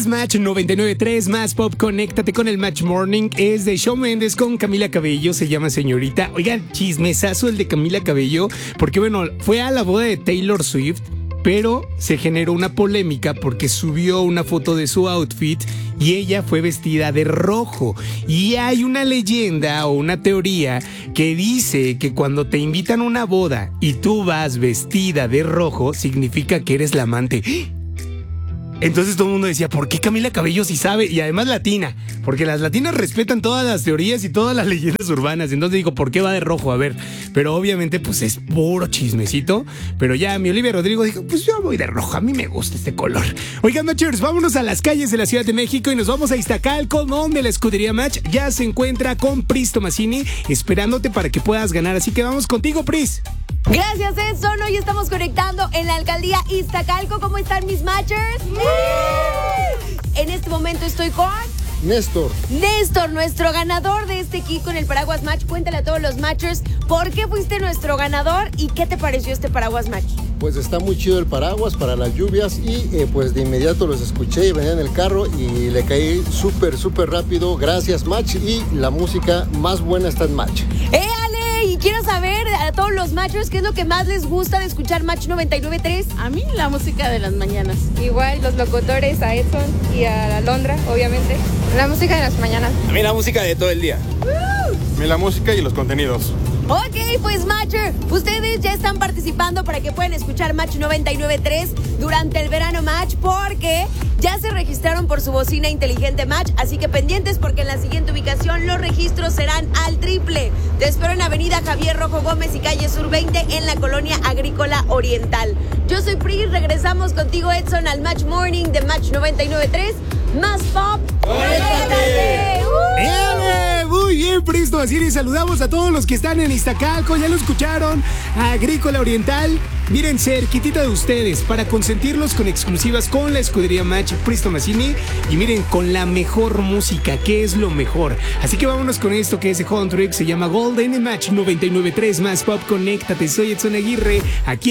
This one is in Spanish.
Match 99.3 más Pop. Conéctate con el Match Morning. Es de Shawn Mendes con Camila Cabello. Se llama Señorita. Oigan, chismesazo el de Camila Cabello. Porque bueno, fue a la boda de Taylor Swift, pero se generó una polémica porque subió una foto de su outfit y ella fue vestida de rojo. Y hay una leyenda o una teoría que dice que cuando te invitan a una boda y tú vas vestida de rojo, significa que eres la amante. Entonces todo el mundo decía, ¿por qué Camila Cabello sí sabe? Y además latina, porque las latinas respetan todas las teorías y todas las leyendas urbanas. Entonces digo, ¿por qué va de rojo? A ver, pero obviamente pues es puro chismecito. Pero ya mi Olivia Rodrigo dijo, pues yo voy de rojo, a mí me gusta este color. Oigan, Matchers, vámonos a las calles de la Ciudad de México y nos vamos a Iztacalco, donde la escudería Match ya se encuentra con Pris Tomasini esperándote para que puedas ganar. Así que vamos contigo, Pris. Gracias, Edson. Hoy estamos conectando en la alcaldía Iztacalco. ¿Cómo están mis Matchers? En este momento estoy con Néstor, nuestro ganador de este kit con el Paraguas Match. Cuéntale a todos los Matchers por qué fuiste nuestro ganador y qué te pareció este Paraguas Match. pues está muy chido el paraguas para las lluvias y pues de inmediato los escuché y venía en el carro y le caí súper rápido. Gracias, Match, y la música más buena está en Match. Ale, y quiero saber a todos los Matchers qué es lo que más les gusta de escuchar Match 99.3. A mí la música de las mañanas. Igual los locutores, a Edson y a Alondra, obviamente. La música de las mañanas. A mí la música de todo el día. A mí la música y los contenidos. Ok, pues Matcher, ustedes ya están participando para que puedan escuchar Match 99.3 durante el verano Match, porque ya se registraron por su bocina inteligente Match, así que pendientes porque en la siguiente ubicación los registros serán al triple. Te espero en Avenida Javier Rojo Gómez y Calle Sur 20 en la Colonia Agrícola Oriental. Yo soy Pri, regresamos contigo, Edson, al Match Morning de Match 99.3. Más pop. ¡Conéctate! Muy bien, Pris Tomasini. Saludamos a todos los que están en Iztacalco. Ya lo escucharon. Agrícola Oriental. Miren, cerquitita de ustedes para consentirlos con exclusivas con la escudería Match Pris Tomasini. Y miren, con la mejor música, que es lo mejor. Así que vámonos con esto que es de Hot Trick. Se llama Golden en Match 99.3 más pop. Conéctate. Soy Edson Aguirre. Aquí